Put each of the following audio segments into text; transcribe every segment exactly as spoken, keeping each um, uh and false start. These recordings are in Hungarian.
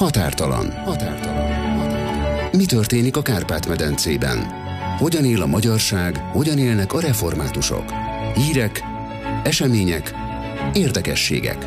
Határtalan. Határtalan. Mi történik a Kárpát-medencében? Hogyan él a magyarság, hogyan élnek a reformátusok? Hírek, események, érdekességek.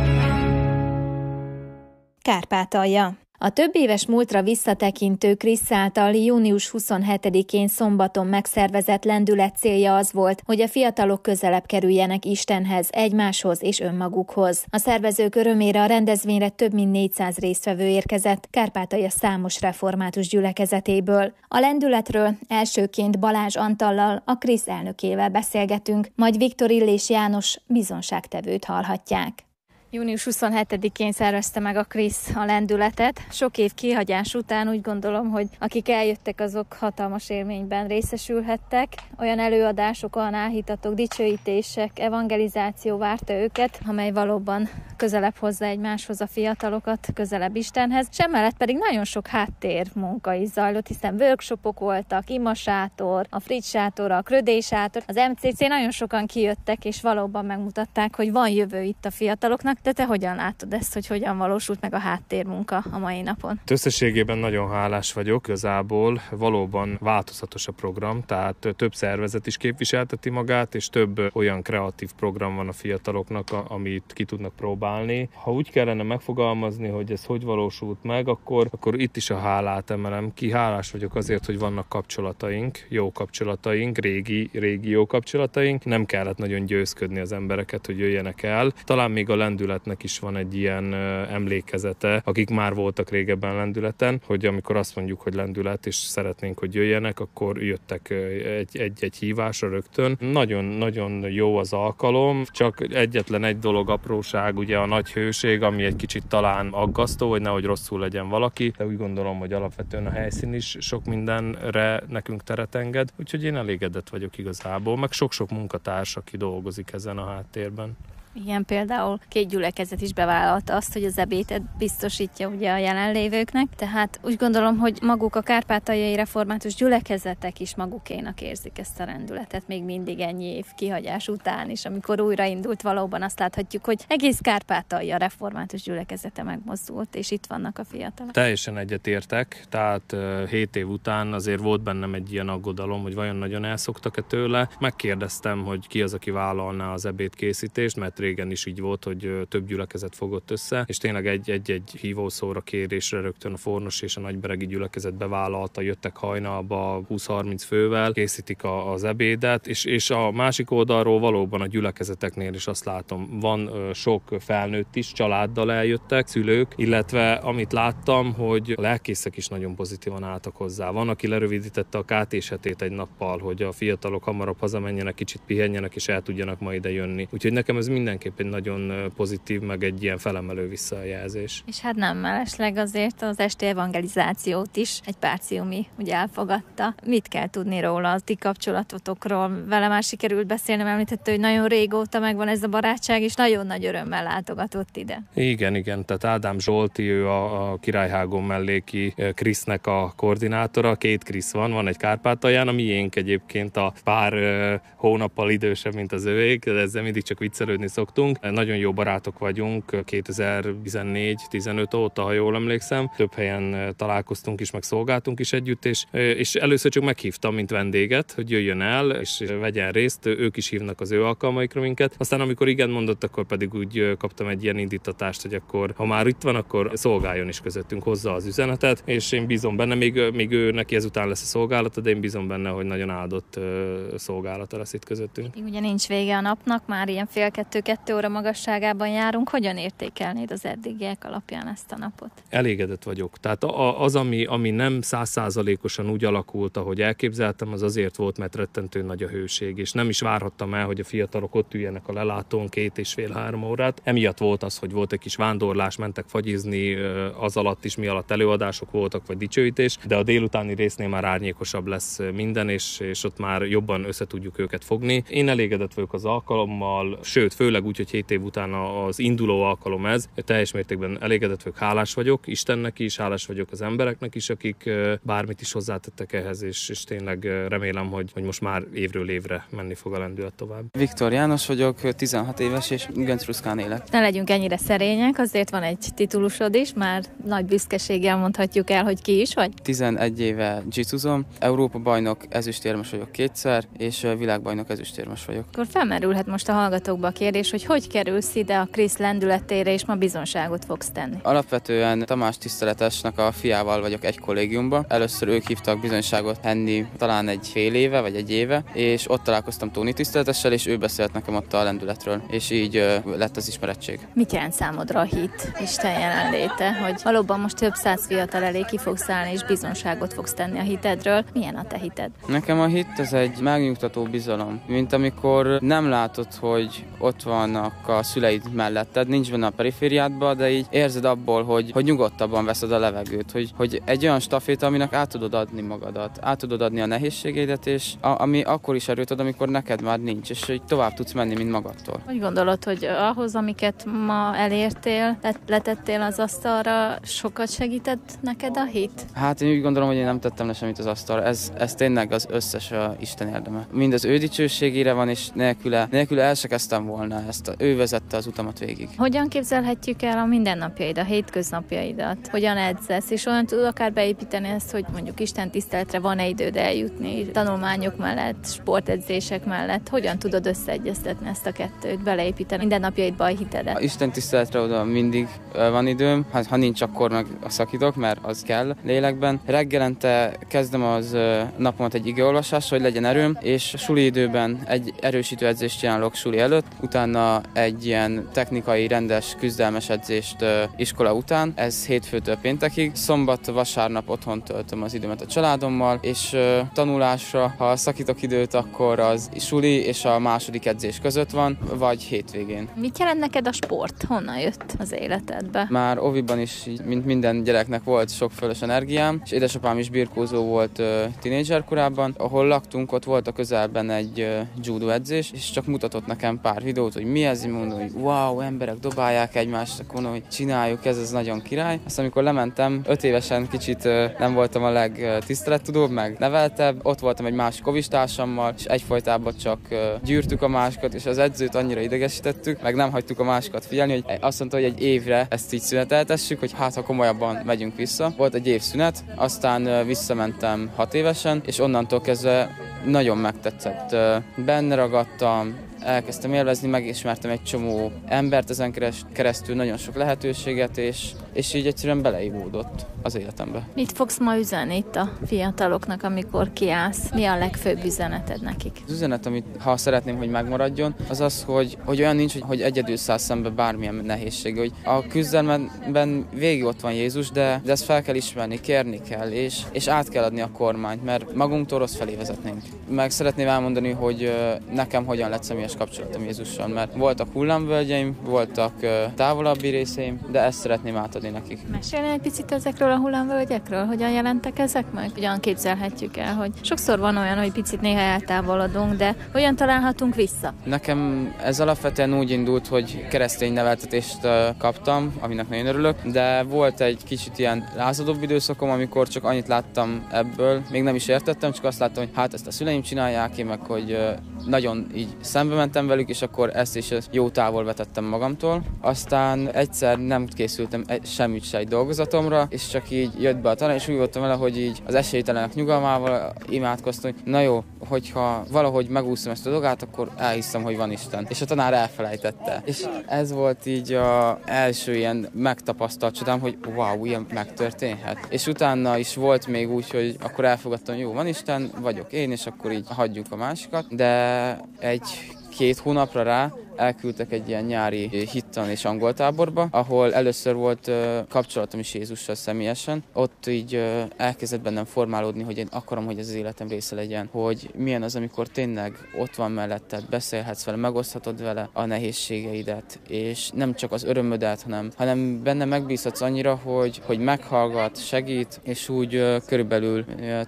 Kárpátalja. A több éves múltra visszatekintő Krisz által június huszonhetedikén szombaton megszervezett lendület célja az volt, hogy a fiatalok közelebb kerüljenek Istenhez, egymáshoz és önmagukhoz. A szervezők örömére a rendezvényre több mint négyszáz résztvevő érkezett Kárpátalja számos református gyülekezetéből. A lendületről elsőként Balázs Antallal, a Krisz elnökével beszélgetünk, majd Viktor Illés János bizonságtevőt hallhatják. június huszonhetedikén szervezte meg a Krisz a lendületet. Sok év kihagyás után úgy gondolom, hogy akik eljöttek, azok hatalmas élményben részesülhettek. Olyan előadások, olyan áhítatok, dicsőítések, evangelizáció várta őket, amely valóban közelebb hozza egymáshoz a fiatalokat, közelebb Istenhez. És emellett pedig nagyon sok háttérmunka is zajlott, hiszen workshopok voltak, imasátor, a Fritz sátor, a Krödé sátor, az em cé cé, nagyon sokan kijöttek, és valóban megmutatták, hogy van jövő itt a fiataloknak. De te hogyan látod ezt, hogy hogyan valósult meg a háttérmunka a mai napon? Összességében nagyon hálás vagyok, igazából valóban változatos a program, tehát több szervezet is képviselteti magát, és több olyan kreatív program van a fiataloknak, amit ki tudnak próbálni. Ha úgy kellene megfogalmazni, hogy ez hogy valósult meg, akkor, akkor itt is a hálát emelem ki. Hálás vagyok azért, hogy vannak kapcsolataink, jó kapcsolataink, régi, régi jó kapcsolataink. Nem kellett nagyon győzködni az embereket, hogy jöjjenek el. Talán még a lendület is van egy ilyen emlékezete, akik már voltak régebben lendületen, hogy amikor azt mondjuk, hogy lendület, és szeretnénk, hogy jöjjenek, akkor jöttek egy-egy hívásra rögtön. Nagyon-nagyon jó az alkalom, csak egyetlen egy dolog, apróság, ugye a nagy hőség, ami egy kicsit talán aggasztó, hogy nehogy rosszul legyen valaki, de úgy gondolom, hogy alapvetően a helyszín is sok mindenre nekünk teret enged, úgyhogy én elégedett vagyok igazából, meg sok-sok munkatárs, aki dolgozik ezen a háttérben. Igen, például két gyülekezet is bevállalta azt, hogy az ebédet biztosítja ugye a jelenlévőknek, tehát úgy gondolom, hogy maguk a kárpátaljai református gyülekezetek is magukénak érzik ezt a rendületet, még mindig ennyi év kihagyás után is, amikor újraindult, valóban azt láthatjuk, hogy egész Kárpátalja református gyülekezete megmozdult, és itt vannak a fiatalok. Teljesen egyetértek, tehát hét év után azért volt bennem egy ilyen aggodalom, hogy vajon nagyon elszoktak-e tőle. Megkérdeztem, hogy ki az, aki vállalná az ebédkészítést, mert régen is így volt, hogy több gyülekezet fogott össze, és tényleg egy-egy hívószóra kérésre rögtön a Fornos és a Nagyberegi gyülekezet bevállalta, jöttek hajnalba húsz-harminc fővel, készítik a, az ebédet, és, és a másik oldalról valóban a gyülekezeteknél is azt látom, van sok felnőtt is, családdal eljöttek, szülők, illetve amit láttam, hogy a lelkészek is nagyon pozitívan álltak hozzá. Van, aki lerövidítette a ká té-s hetét egy nappal, hogy a fiatalok hamarabb hazamenjenek, kicsit pihenjenek, és el tudjanak ma ide jönni. Úgyhogy nekem ez mindenképp egy nagyon pozitív, meg egy ilyen felemelő visszajelzés. És hát nem mellesleg azért az esti evangelizációt is egy párciumi ugye elfogadta. Mit kell tudni róla, a ti kapcsolatotokról? Vele már sikerült beszélnem, említette, hogy nagyon régóta megvan ez a barátság, és nagyon nagy örömmel látogatott ide. Igen, igen, tehát Ádám Zsolti, ő a, a Királyhágon melléki Krisznek a koordinátora, két Krisz van, van egy Kárpátalján, a miénk egyébként a pár hónappal idősebb, mint az övék, de ezzel mindig csak viccelődni szoktunk. Nagyon jó barátok vagyunk, kétezer-tizennégy tizenöt óta, ha jól emlékszem. Több helyen találkoztunk is, meg szolgáltunk is együtt, és, és először csak meghívtam, mint vendéget, hogy jöjjön el, és vegyen részt. Ők is hívnak az ő alkalmaikra minket. Aztán amikor igen mondott, akkor pedig úgy kaptam egy ilyen indítatást, hogy akkor, ha már itt van, akkor szolgáljon is közöttünk, hozza az üzenetet, és én bízom benne, még, még ő neki ezután lesz a szolgálata, de én bízom benne, hogy nagyon áldott szolgálata lesz itt közöttünk. Ugye nincs vége a napnak, már ilyen fél kettő-kettő óra magasságában járunk. Hogyan értékelnéd az eddigiek alapján ezt a napot? Elégedett vagyok. Tehát az, ami, ami nem százszázalékosan úgy alakult, ahogy elképzeltem, az azért volt, mert rettentő nagy a hőség, és nem is várhattam el, hogy a fiatalok ott üljenek a lelátón két és fél-három órát. Emiatt volt az, hogy volt egy kis vándorlás, mentek fagyizni, az alatt is mi alatt előadások voltak, vagy dicsőítés, de a délutáni résznél már árnyékosabb lesz minden, és, és ott már jobban össze tudjuk őket fogni. Én elégedett vagyok az alkalommal, sőt, főleg tényleg úgy, hogy hét év után az induló alkalom ez. Teljes mértékben elégedett vagyok, hálás vagyok Istennek is, hálás vagyok az embereknek is, akik bármit is hozzátettek ehhez, és, és tényleg remélem, hogy, hogy most már évről évre menni fog a lendület tovább. Viktor János vagyok, tizenhat éves, és Göncruszkán élek. Ne legyünk ennyire szerények, azért van egy titulusod is, már nagy büszkeséggel mondhatjuk el, hogy ki is vagy. tizenegy éve jiu-jitszuzom, Európa bajnok ezüstérmes vagyok kétszer, és világbajnok ezüstérmes vagyok. Akkor felmerülhet most a hallgatókba a kérdés, hogy hogy kerülsz ide a Krisz lendületére, és ma bizonságot fogsz tenni. Alapvetően Tamás Tiszteletesnek a fiával vagyok egy kollégiumban. Először ők hívtak bizonyságot tenni talán egy fél éve, vagy egy éve, és ott találkoztam Tóni Tiszteletessel, és ő beszélt nekem ott a lendületről, és így uh, lett az ismeretség. Mit jelent számodra a hit, Isten jelenléte, hogy valóban most több száz fiatal elé ki fogsz állni, és bizonságot fogsz tenni a hitedről? Milyen a te hited? Nekem a hit az egy megnyugtató bizalom, mint amikor nem látod, hogy ott vannak a szüleid melletted, nincs benne a perifériádban, de így érzed abból, hogy, hogy nyugodtabban veszed a levegőt, hogy, hogy egy olyan staféta, aminek át tudod adni magadat, át tudod adni a nehézségeidet, és a, ami akkor is erőt ad, amikor neked már nincs, és hogy tovább tudsz menni, mint magadtól. Hogy gondolod, hogy ahhoz, amiket ma elértél, letettél az asztalra, sokat segített neked a hit? Hát én úgy gondolom, hogy én nem tettem le semmit az asztalra. Ez, ez tényleg az összes a Isten érdeme. Mind az ő dicsőségére van, és nélküle, nélküle el se kezdtem volna ezt. A, ő vezette az utamat végig. Hogyan képzelhetjük el a mindennapjaid, a hétköznapjaidat? Hogyan edzesz? És olyan tudod akár beépíteni ezt, hogy mondjuk Isten tiszteletre van-e időd eljutni, tanulmányok mellett, sportedzések mellett? Hogyan tudod összeegyeztetni ezt a kettőt, beleépíteni mindennapjaidba a hitedet? A Isten tiszteletre oda mindig van időm, hát, ha nincs, akkor meg szakítok, mert az kell lélekben. Reggelente kezdem az napomat egy igeolvasással, hogy legyen erőm, és suli időben egy erősítő edzést csinálok suli előtt, utána egy ilyen technikai, rendes, küzdelmes edzést iskola után, ez hétfőtől péntekig. Szombat, vasárnap otthon töltöm az időmet a családommal, és tanulásra, ha szakítok időt, akkor az suli és a második edzés között van, vagy hétvégén. Mit jelent neked a sport? Honnan jött az életedbe? Már oviban is, mint minden gyereknek volt sok fölös energiám, és édesapám is birkózó volt uh, tínédzser korában. Ahol laktunk, ott volt a közelben egy uh, judo edzés, és csak mutatott nekem pár videót, hogy mi ez, mondom, hogy wow, emberek dobálják egymást, akkor mondom, hogy csináljuk, ez az nagyon király. Aztán amikor lementem, öt évesen kicsit uh, nem voltam a legtisztelettudóbb, meg neveltebb, ott voltam egy másik ovistársammal, és egyfolytában csak uh, gyűrtük a másikat, és az edzőt annyira idegesítettük, meg nem hagytuk a másikat figyelni, hogy azt mondta, hogy egy évre ezt így szüneteltessük, hogy hát ha komolyabban megyünk vissza. Volt egy év szünet, aztán visszamentem hat évesen, és onnantól kezdve nagyon megtetszett. Benne ragadtam, elkezdtem élvezni, megismertem egy csomó embert ezen keresztül, nagyon sok lehetőséget, és, és így egyszerűen beleívódott az életembe. Mit fogsz ma üzenni itt a fiataloknak, amikor kiállsz? Mi a legfőbb üzeneted nekik? Az üzenet, amit ha szeretném, hogy megmaradjon, az az, hogy, hogy olyan nincs, hogy, hogy egyedül száll szembe bármilyen nehézség. Hogy a küzdelemben végig ott van Jézus, de, de ezt fel kell ismerni, kérni kell, és, és át kell adni a kormányt, mert magunktól rossz felé vezetnénk. Meg szeretném elmondani, hogy nekem hogyan lett személyes kapcsolatom Jézussal, mert voltak hullámvölgyeim, voltak távolabbi részeim, de ezt szeretném átadni nekik. Mesélni egy picit ezekről a hullámvölgyekről? Hogyan jelentek ezek meg? Hogyan képzelhetjük el, hogy sokszor van olyan, hogy picit néha eltávolodunk, de hogyan találhatunk vissza? Nekem ez alapvetően úgy indult, hogy keresztény neveltetést kaptam, aminek nagyon örülök, de volt egy kicsit ilyen lázadóbb időszakom, amikor csak annyit láttam ebből, még nem is értettem, csak azt láttam, hogy hát ezt a szüleim csinálják, én meg hogy nagyon így szembe mentem velük, és akkor ezt is jó távol vetettem magamtól. Aztán egyszer nem készültem semmit se egy dolgozatomra, és csak így jött be a tanár, és úgy voltam vele, hogy így az esélytelenek nyugalmával imádkoztam, hogy na jó, hogyha valahogy megúszom ezt a dolgát, akkor elhiszem, hogy van Isten. És a tanár elfelejtette. És ez volt így az első ilyen megtapasztalt csodám, hogy wow, ilyen megtörténhet. És utána is volt még úgy, hogy akkor elfogadtam, jó, van Isten, vagyok én, és akkor így hagyjuk a másikat. De egy-két hónapra rá elküldtek egy ilyen nyári hittan és angol táborba, ahol először volt uh, kapcsolatom is Jézussal személyesen. Ott így uh, elkezdett bennem formálódni, hogy én akarom, hogy ez az életem része legyen, hogy milyen az, amikor tényleg ott van melletted, beszélhetsz vele, megoszthatod vele a nehézségeidet, és nem csak az örömödet, hanem, hanem benne megbízhatsz annyira, hogy, hogy meghallgat, segít, és úgy uh, körülbelül uh,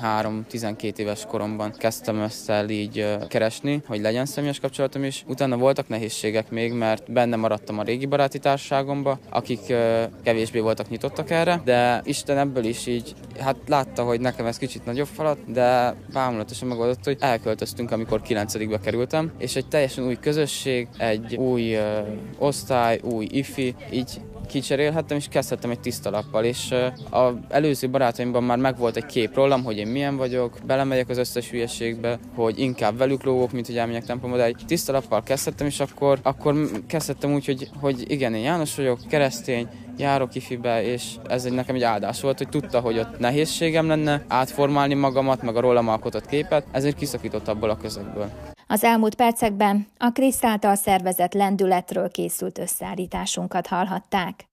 tizenhárom-tizenkét éves koromban kezdtem ezt el így uh, keresni, hogy legyen személyes kapcsolatom is. Utána volt voltak nehézségek még, mert benne maradtam a régi baráti társaságomba, akik kevésbé voltak nyitottak erre, de Isten ebből is így, hát látta, hogy nekem ez kicsit nagyobb falat, de bámulatosan megoldott, hogy elköltöztünk, amikor kilencedikbe kerültem, és egy teljesen új közösség, egy új ö, osztály, új ifi, így kicserélhettem, és kezdhettem egy tiszta lappal, és az előző barátaimban már megvolt egy kép rólam, hogy én milyen vagyok, belemegyek az összes hülyeségbe, hogy inkább velük lógok, mint hogy elmegyek templomba, de egy tiszta lappal kezdhettem, és akkor, akkor kezdhettem úgy, hogy, hogy igen, én János vagyok, keresztény, járok ifibe, és ez egy, nekem egy áldás volt, hogy tudta, hogy ott nehézségem lenne átformálni magamat, meg a rólam alkotott képet, ezért kiszakított abból a közegből. Az elmúlt percekben a Krisz által szervezett lendületről készült összeállításunkat hallhatták.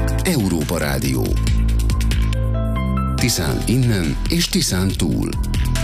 Európa Rádió. Tiszán innen és Tiszán túl.